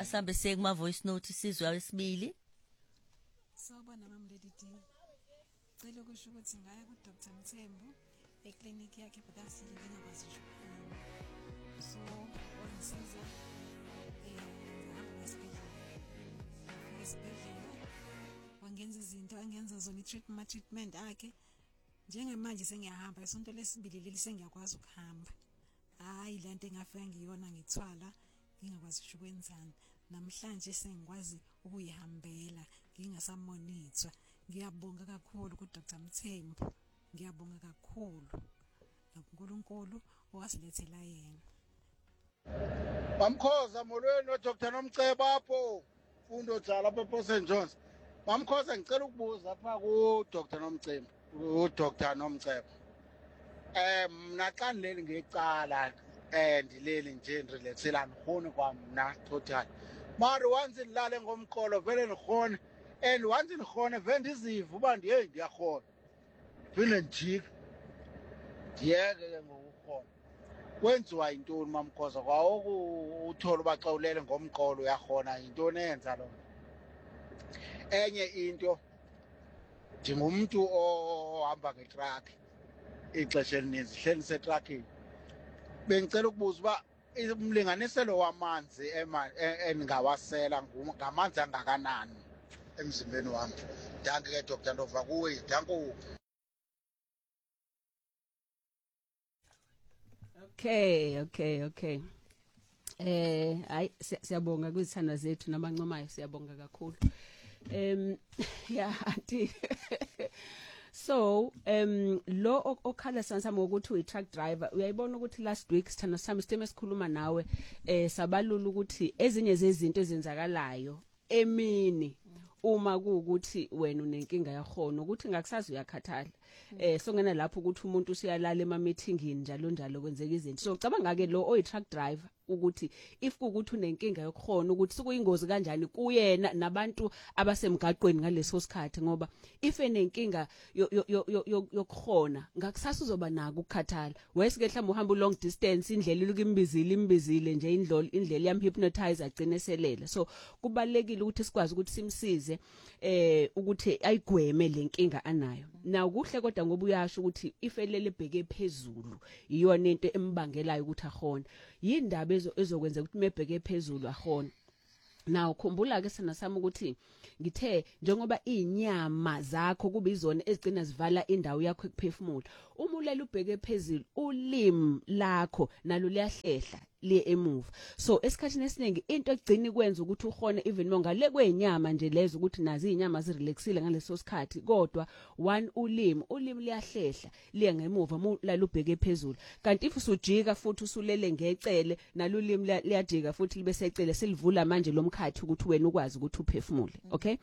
asambe sekuma voice note sizwe wesibili. Sawubona mama Lady D. Cela ukusho ukuthi ngaya ku Dr. Mthembu eclinic yakhe bekasile ngingakwazi ukuhamba. So wangisiza ngihamba esibhedlela. Wangenza izinto angenza zona treatment akhe. Njengamanje sengiyahamba isonto lesibili leli sengiyakwazi ukuhamba. Hayi lento engafika ngiyona ngithwala ngingakwazi ukwenzana. Namhlanje sengikwazi ukuyihambela ngingasamonithwa. Ngiyabonga kakhulu ku Dr. Mthembu. Ngiyabonga kakhulu. uNkulunkulu owasilethela yena. Bamkhoza molweni no Dr. Nomcebo apho fundo njalo apha ePort Jones. Bamkhoza ngicela ukubuza apha ku Dr. Nomcebo. uDr. Nomcebo. Mna xa ndileli ngecala ndileli nje ndirileksela ndikhona kwamna total. Mara once ndilale ngomqolo vele ndikhona and once ndikhona vele ndiziva uba ndiyakhona. Phinde njike. Ndiyeke ke ngokukhona. Kwenziwa intoni mamkhoza kwawo uthola uba xa ulele ngomqolo uyakhona intoni eyenza lo. Enye into ndingumuntu ohamba ngetruck ixesha elininzi hleli setruckini. Bengicela ukubuza uba umlinganiselo wamanzi endingawasela ngamanzi angakanani emzimbeni wami. Danke ke Dr. Ndova kuwe. Danke. Okay. Hayi siyabonga kuzithanda zethu nabancomayo siyabonga kakhulu. Yeah auntie. So lo okhala sansama ukuthi uyi truck driver uyayibona ukuthi last week sithanda sami siteme sikhuluma nawe sabalula ukuthi ezinye zezinto ezenzakalayo emini uma kuukuthi wena unenkinga yakhona ukuthi ngakusazi uyakhathala so ngena lapho ukuthi umuntu usiyalala ema meetingini njalo kwenzeka izinto so cabanga ke lo oyi truck driver ukuthi if kuukuthi unenkinga yokukhona ukuthi sikuyingozi kanjani kuyena nabantu abasemgaqweni ngaleso sikhathi ngoba if enenkinga yokukhona ngakusasa uzoba nako ukukhathala wesike mhlawumbe uhamba long distance indlela ilukimbizile nje indlela yam hypnotize agcine selela so kubalekile ukuthi sikwazi ukuthi simsize ukuthi ayigweme lenkinga anayo na kuhle kodwa ngoba uyasho ukuthi ifelele ebheke phezulu iyona into embangelayo ukuthi akhona yindaba ezokwenza ukuthi mebheke phezulu akhona Now khumbula ke sana sami ukuthi ngithe njengoba inyama zakho kuba izona ezigcina zivala indawo yakho ekuphefumula uma ulela ubheke phezulu ulimi lakho nalo liyahlehla liye emuva so esikhathini esiningi into egcina ikwenza ukuthi ukhone even ngale kwenyama nje lezo ukuthi nazi inyama zirelaxile ngaleso sikhathi kodwa ulimi liyahlehla liye ngemuva mulala ubheke phezulu kanti if usujika futhi usulele ngecele nalo ulimi liyajika futhi libe secele silivula manje lomkhathi ukuthi wena ukwazi ukuthi uphefumule okay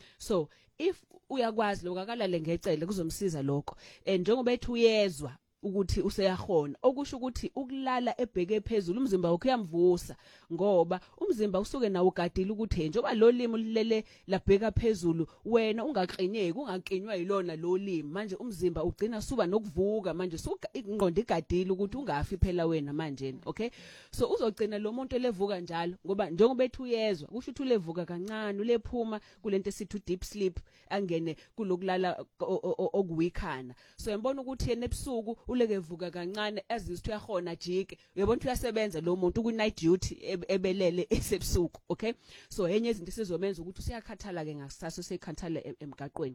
so if uyakwazi lokakalale ngecele kuzomsiza lokho njengoba ethi uyezwa ukuthi useyakhona okusho ukuthi ukulala ebheke phezulu umzimba wakho uyamvusa ngoba umzimba usuke nawo ugadile ukuthi njengoba lo limi lilele labheka phezulu wena ungaqineki ungaqinywa yilona lo limi manje umzimba ugcina suba nokuvuka manje ingqondo igadile ukuthi ungafi phela wena manje okay so uzogcina lo muntu elevuka njalo ngoba njengoba ethi uyezwa kusho ukuthi ulevuka kancane ulephuma kulento esithi deep sleep angene kulokulala okuwikhana so yabona ukuthi yena ebusuku ulekevuka kancane azizwe uyakhona jike uyabona uyasebenza lo muntu ku night duty ebelele esebusuku okay so enye izinto sizomenza ukuthi usiyakhathala ke ngakusasa usekhathala emgaqweni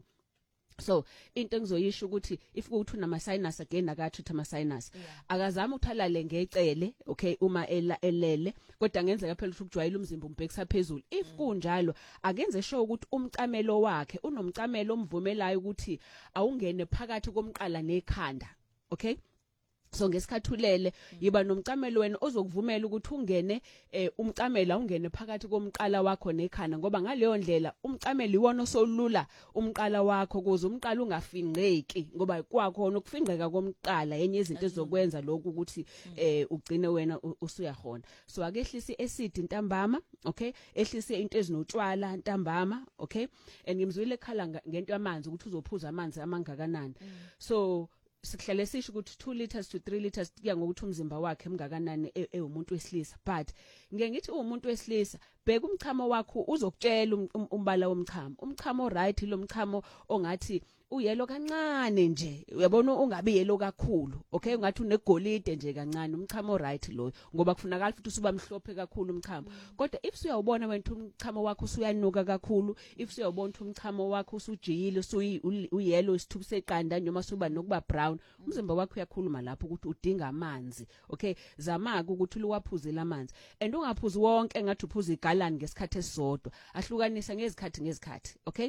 so into engizoyisho ukuthi if kuthi unama sinus again akathi ama sinus akazama ukuthalale ngecele okay uma elele kodwa ngenzeka phela ukuthi ukujwayela umzimba umbhekisa phezulu if kunjalo akenze sure ukuthi umcamelo wakhe unomcamelo omvumelayo ukuthi awungene phakathi komqala nekhanda okay so ngesikhathulele yiba nomcamelo wena ozokuvumela ukuthi ungene umcamela ungene phakathi komqala wakho nekhanda ngoba ngaleyo ndlela umcamelo iwona osolula umqala wakho kuze umqala ungafinqeki ngoba kwakhona ukufingqeka komqala yenye izinto ezokwenza lokhu ukuthi ugcine wena usuyakhona so akehlisi acid ntambama okay ehlise into ezinotshwala ntambama okay and ngimzwile ekhala ngento yamanzi ukuthi uzophuza amanzi amangakanani so sihlale sisho ukuthi 2 liters to 3 liters kuya ngokuthi umzimba wakhe emgakanani umuntu wesilisa. But ngeke ngithi umuntu wesilisa bheka umchamo wakho uzokutshela umbala womchamo. Umchamo right lo mchamo ongathi uyelo kancane nje, uyabona ungabi yelo kakhulu, okay, ungathi unegolide nje kancane, umchamo right loyo, ngoba kufunakala futhi usuba mhlophe kakhulu umchamo. Kodwa if uyawubona wena umchamo wakho usuyanuka kakhulu, if uyawubona umchamo wakho usujiyile uyelo isithubu seqanda noma suba nokuba brown, umzimba wakho uyakhuluma lapho ukuthi udinga amanzi, okay. Zama ukuthi uwaphuze amanzi, and ungaphuzi wonke ngathi uphuza igalani ngesikhathi esisodwa, ahlukanisa ngezikhathi, okay.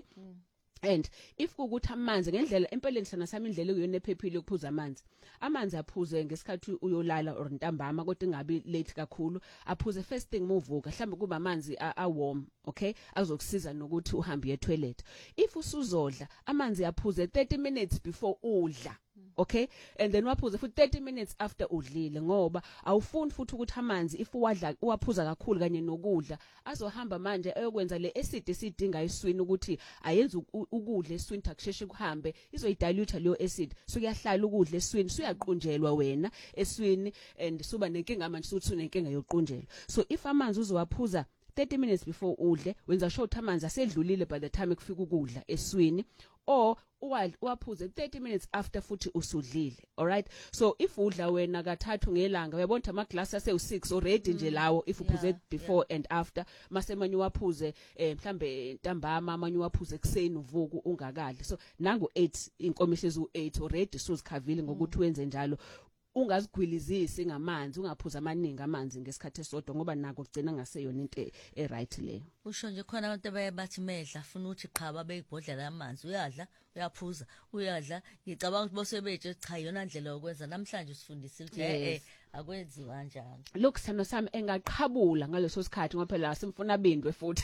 And if kukuthi amanzi ngendlela empeleni sana sami indlela ekuyona ephephile yokuphuza amanzi aphuze ngesikhathi uyolala or ntambama kodwa ingabi late kakhulu, aphuze first thing muvuka, mhlawumbe kuba amanzi warm, okay, azokusiza nokuthi uhambe ye toilet. If usuzodla amanzi aphuze 30 minutes before udla, okay, and then waphuze futhi 30 minutes after udlile, ngoba awufuni futhi ukuthi amanzi if uwaphuza kakhulu kanye nokudla azohamba manje ayokwenza le acid esidinga eswini ukuthi ayenza ukudla eswini akusheshe kuhambe, izoyidilute leyo acid, so kuyahlala ukudla eswini, suyaqunjelwa wena eswini, and suba nenkinga manje ukuthi unenkinga yoqunjelwa. So if amanzi uzowaphuza 30 minutes before udle, wenza sure ukuthi amanzi asedlulile by the time ekufika ukudla eswini, or uwaphuze 30 minutes after futhi usudlile. Alright, so if udla wena kathathu ngelanga, uyabona ama glass ase u6 already nje lawo, if uphuze before and after, mase manje waphuze mhlambe ntambama, amanye waphuze kuseni uvuku ungakadli, so nangu 8 inkomishi ezu8 already suzikhavile ngokuthi wenze njalo. Ungazigwilizisi ngamanzi, ungaphuza amaningi amanzi ngesikhathi esodwa, ngoba nako kugcina ngaseyona into eright leyo. Usho nje khona abantu abayabathi medla afuna ukuthi qhaba beyibhodlela amanzi, uyadla uyaphuza uyadla, ngicabanga ukuthi bosebeje cha yona ndlela yokwenza. Namhlanje sifundisile ukuthi akwenziwa kanjalo. Look sano sami engaqhabula ngaleso sikhathi ngoba phela simfuna bindwe futhi.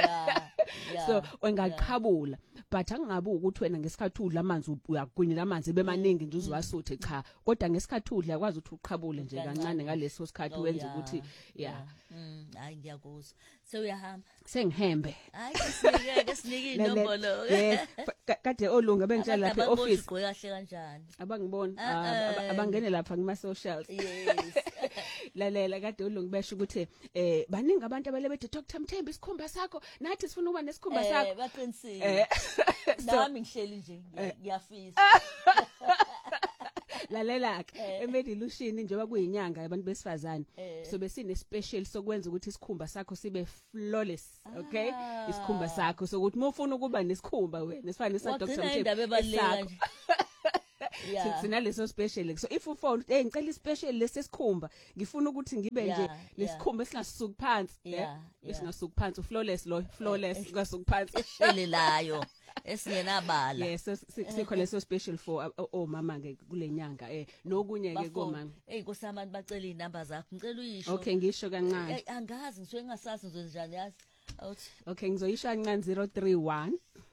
So engaqhabula, but angabe ukuthi wena ngesikhathi udla amanzi uyagwinyela amanzi bemaningi nje uzwasuthe, cha, kodwa ngesikhathi udla yakwazi ukuthi uqhabule nje kancane ngaleso sikhathi wenza ukuthi hayi ngiyakuzwa. So uyahamba sengihambe, hayi sinike inombolo. Kade olunga bengitshela lapha e-office ugqoke kahle kanjani abangibona abangene lapha kuma socials. Yes. Lalela kade olunga besho ukuthi baningi abantu abale bethi Dr. Mthembu isikhumba sakho nathi sifuna ukuba nesikhumba sakho. Baqinisile. Nami ngihleli nje ngiyafisa. Lalela ke emedilution njengoba kuyinyanga yabantu besifazane, so besine special sokwenza ukuthi isikhumba sakho sibe flawless, okay, isikhumba sakho sokuthi mufuna ukuba nesikhumba wena sifane sa Dr. Mthembu. Sinaleso special, so if ufone ngicela ispecial lesesikhumba, ngifuna ukuthi ngibe nje lesikhumba esingasuki phansi, esingasuki phansi, flawless lo flawless ngasuki phansi eshelelayo esingenabala. Yes, sikho leso special for mama ke kulenyanga nokunye ke komama. Nkosabantu bacela inamba zakho, ngicela uyisho. Okay, ngisho kancane. Angazi ngisuke ngingasazi ngizowenjani yazi. Okay, ngizoyisho kancane 031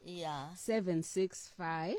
765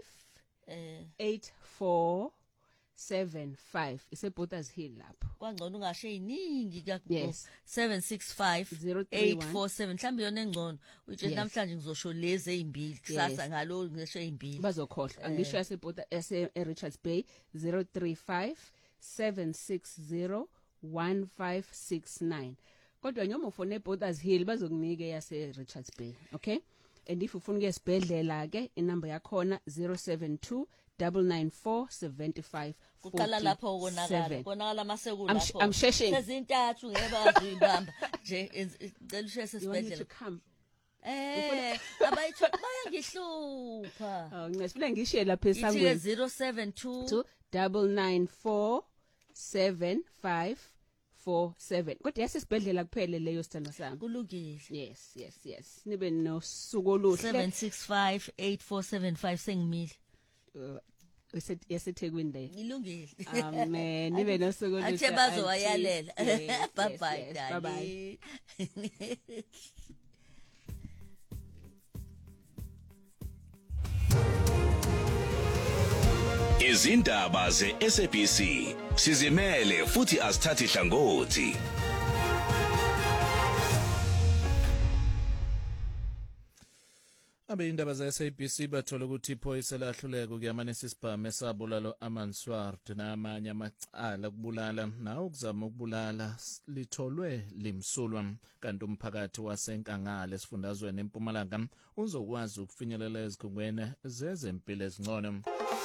8475 isebhothers hill lapho. Kwangcono ungasho eziningi kakhulu. Yes. 765 847 mhlambe yona engcono. Uthi namhlanje ngizosho lezi ezimbili kusasa ngalo ngisho ezimbili. Bazokhohlwa. Angisho yasebhotha Richards Bay 035 760 1569. Kodwa nyoma ufone ebhothers hill bazokunike yase Richards Bay, okay? And if ufuna ukuyesibhedlela ke inamba yakhona 072 994 75 Uqala lapho konakala masekula lapho. I'm sheshing. Sezintathu ngeke bazuyibamba nje ngicela ushese esibhedlela. Abayitho bayangihlupha. Ngifuna ngishiye lapha esangweni. 072 994 75 47. Kodwa yasesibhedlela kuphele leyo sithando sami. Kulungile. Yes. Nibe nosuku oluhle. 765 8475 sengimile. Yasethekwini le. Ilungile. Amen. Nibe nosuku oluhle. Athe bazowayalela. Bye bye. Bye bye. Izindaba ze-SABC sizimele futhi asithathi hlangothi. Abeyindaba ze-SABC bathola ukuthi iphoyisa lahluleka ukuyamanisa isibhamu esabulala u-Amansward namanye amacala okubulala nawo ukuzama ukubulala litholwe limsulwa, kanti umphakathi waseNkangala esifundazweni eMpumalanga uzokwazi ukufinyelela ezikhungweni zezempilo ezingcono.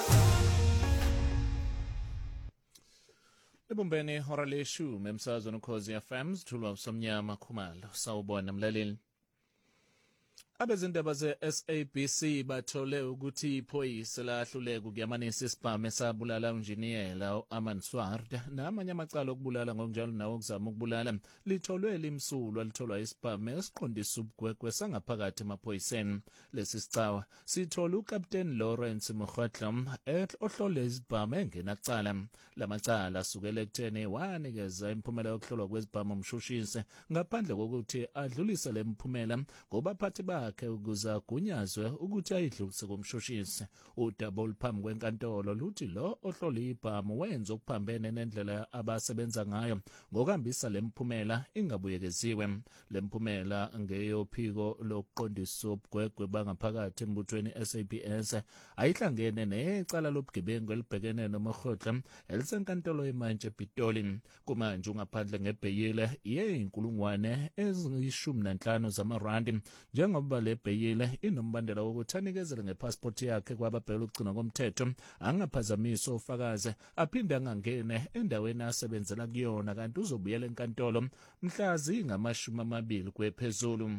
Ebumbeni ihora leshumi emsakazweni Ukhozi FM sithulwa uSomnyama Khumalo. Sawubona mlaleli. Abezindaba ze-SABC bathole ukuthi iphoyisa lahluleka ukuyamanisa isibhamu esabulala unjiniyela u-Amansward namanye amacala okubulala ngokunjalo nawo ukuzama ukubulala litholwe limsulwa litholwa isibhamu esiqondisa ubugwegwe sangaphakathi emaphoyiseni. Lesi sicawa sithola uKapteni Lawrence Mokgotlam ohlole isibhamu engenacala. Lamacala asukela ekutheni wanikeza imiphumela yokuhlolwa kwezibhamu umshushise ngaphandle kokuthi adlulise le miphumela ngobaphathi bakhe ukuze agunyazwe ukuthi ayidlulise kumshushisi. Udaba oluphambi kwenkantolo luthi lo ohlole ibhamu wenza okuphambene nendlela abasebenza ngayo ngokuhambisa le miphumela ingabuyekeziwe. Le miphumela ngeyophiko lokuqondisa ubugwegwe bangaphakathi embuthweni SAPS ayihlangene necala lobugebengu elibhekene noMokgotlam elisenkantolo yemanje ePitoli. Kumanje ungaphandle ngebheyile ye-1,015 zamarandi njengoba le bheyile inombandela wokuthi anikezele ngepassport yakhe kwababheka ukugcinwa komthetho, angaphazamisa ufakazi, aphinde angangene endaweni asebenzela kuyona, kanti uzobuyela enkantolo mhla zingamashumi kwephezulu.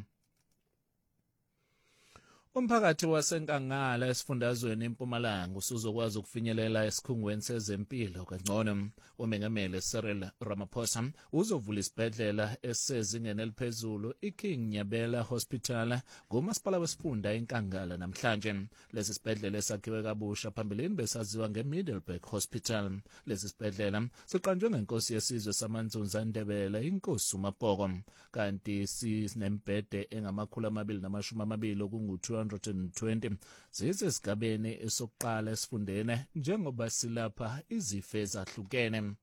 Umphakathi waseNkangala esifundazweni eMpumalanga usuzokwazi ukufinyelela esikhungweni sezempilo kangcono. Umengameli Cyril Ramaphosa uzovula isibhedlela esisezingeni eliphezulu iKing Nyabela Hospital ngumasipala wesifunda eNkangala namhlanje. Lesi sibhedlela esakhiwe kabusha phambilini besaziwa ngeMiddelburg Hospital. Lesi sibhedlela siqanjwe ngenkosi yesizwe samaNdzundza Ndebele inkosi uMapoko, kanti sinembhede engama220 okungu 220 zisesigabeni esokuqala esifundeni njengoba silapha izifo ezahlukene.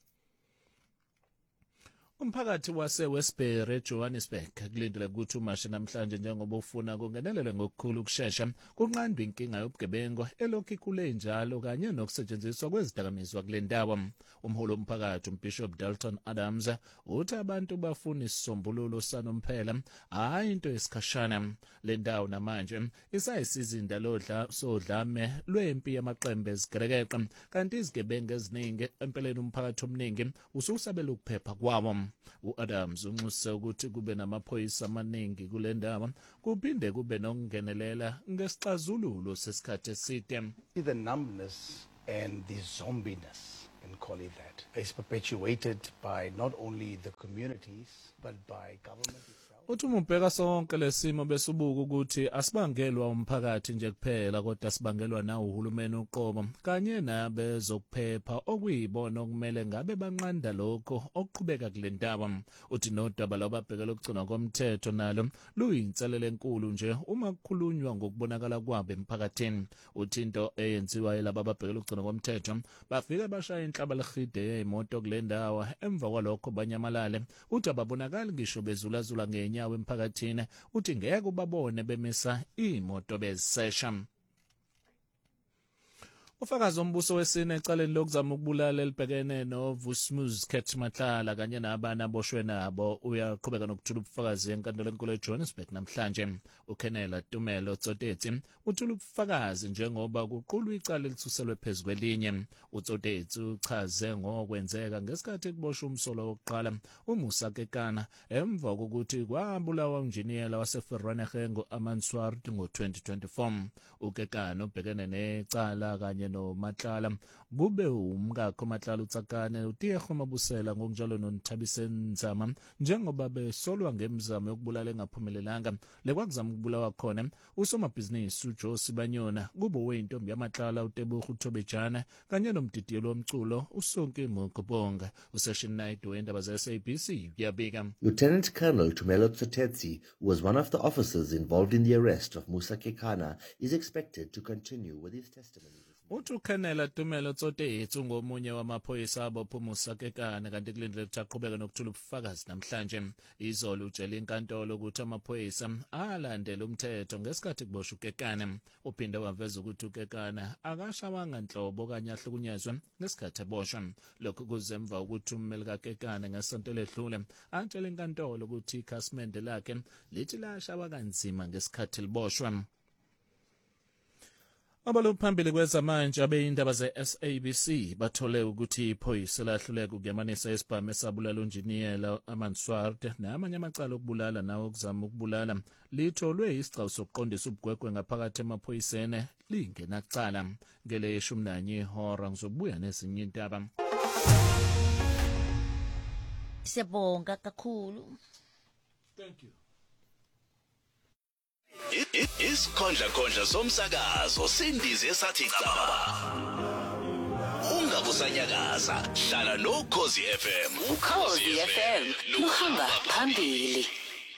Umphakathi wase-Westbury eJohannesburg kulindele ukuthi umashe namhlanje njengoba ufuna kungenelele ngokukhulu ukushesha kunqandwe inkinga yobugebengu elokhu ikhule njalo kanye nokusetshenziswa kwezidakamizwa kule ndawo. Umholi womphakathi uMbishop Dalton Adams uthi abantu bafuna isisombululo sanomphela hayi into yesikhashana. Le ndawo namanje isayisizinda sodlame lwempi yamaqembe ezigerekeqe, kanti izigebengu eziningi empeleni umphakathi omningi ususabela ukuphepha kwawo. U-Adams unxuse ukuthi kube namaphoyisa amaningi kule ndawo kuphinde kube nokungenelela ngesixazululo sesikhathi eside. The numbness and the zombiness, can call it that, is perpetuated by not only the communities but by government itself. Uthi umbheka sonke lesimo besubuka ukuthi asibangelwa umphakathi nje kuphela kodwa sibangelwa nawo uhulumeni uqobo kanye nabezokuphepha okuyibona okumele ngabe banqanda lokho okuqhubeka kule ndawo. Uthi nodaba lwababhekela ukugcinwa komthetho nalo luyinselele enkulu nje uma kukhulunywa ngokubonakala kwabo emphakathini. Uthi into eyenziwa yilabo ababhekela ukugcinwa komthetho bafike bashaya inhlaba lehide yezimoto kule ndawo emva kwalokho banyamalale. Uthi ababonakali ngisho bezulazula nyawo emphakathini, uthi ngeke ubabone bemisa imoto bezisesha. Ufakazi ombuso wesine ecaleni lokuzama ukubulala elibhekene noVusmus Ketmatlala kanye nabana aboshwe nabo uyaqhubeka nokuthula ubufakazi enkantolo enkulu eJohannesburg namhlanje. uKenela Tumelo Tsotetsi uthula ubufakazi njengoba kuqulwa icala elisuselwe phezulu kwelinye. uTsotetsi uchaze ngokwenzeka ngesikhathi kuboshwa umsolo wokuqala uMusa Kekana emva kokuthi kwabulawa unjiniyela waseFerwanegeng uAmansward ngo-2024. uKekana ubhekene necala kanye noMatlala kube umkakhe uMatlala uTsakane uTiego Mabusela ngokunjalo noNthabiseni Nzama njengoba besolwa ngemizamo yokubulala engaphumelelanga lekwakuzama ukubulawa khona usomabhizinisi uJoe Sibanyona kube oyintombi yaMatlala uTebogo Uthobejana kanye nomdidiyelo womculo uSonke Mokobonga. Usession night wendaba ze-SABC uyabika. Lieutenant Colonel Tumelo Tsotetsi, who was one of the officers involved in the arrest of Musa Kekana, is expected to continue with his testimony. Uthi uKhenela Tumelo Tsotetsu ngomunye wamaphoyisa abophumusa Kekana kanti kulindele ukuthi aqhubeke nokuthula ubufakazi namhlanje. Izolo utshela inkantolo ukuthi amaphoyisa alandela umthetho ngesikhathi kuboshwa uKekana. Uphinde waveza ukuthi uKekana akashawanga nhlobo kanye ahlukunyezwe ngesikhathi eboshwa. Lokhu kuzemva ukuthi ummeli kaKekana ngesonto ledlule atshela inkantolo ukuthi ikhasimende lakhe lithi lashawa kanzima ngesikhathi liboshwa. Abaluphambili kwezamanje abeyindaba ze-SABC bathole ukuthi iphoyisa lahluleka ukuyamanisa isibhamu esabulala unjiniyela Amansward namanye amacala okubulala nawo okuzama ukubulala litholwe isigcawu sokuqondisa ubugwegwe ngaphakathi emaphoyiseni lingenacala. Ngele 11 ihora ngizobuya nezinye indaba. Siyabonga kakhulu. Thank you. Isikhondla somsakazo sindize esathi cababa. Ungabusanyakaza hlala no Khosi FM. Ukhozi FM luhamba phambili.